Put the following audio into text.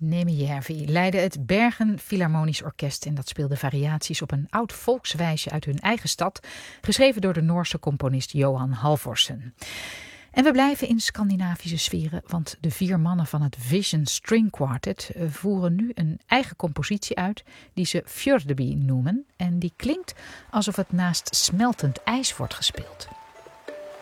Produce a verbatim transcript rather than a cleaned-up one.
Niemijärvi leidde het Bergen Philharmonisch Orkest en dat speelde variaties op een oud volkswijsje uit hun eigen stad, geschreven door de Noorse componist Johan Halvorsen. En we blijven in Scandinavische sferen, want de vier mannen van het Vision String Quartet voeren nu een eigen compositie uit die ze Fjordeby noemen en die klinkt alsof het naast smeltend ijs wordt gespeeld.